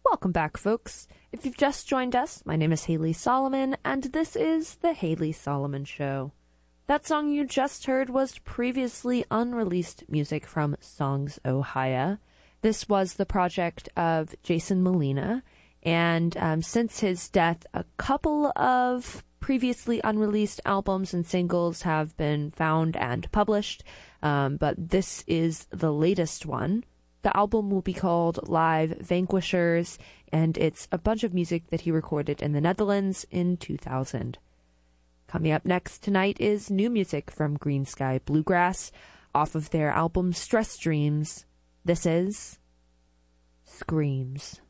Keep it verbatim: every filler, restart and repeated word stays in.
Welcome back, folks. If you've just joined us, my name is Haley Solomon, and this is The Haley Solomon Show. That song you just heard was previously unreleased music from Songs Ohia. This was the project of Jason Molina, and um, since his death, a couple of previously unreleased albums and singles have been found and published, um, but this is the latest one. The album will be called Live Vanquishers, and it's a bunch of music that he recorded in the Netherlands in two thousand. Coming up next tonight is new music from Green Sky Bluegrass off of their album Stress Dreams. This is Screams.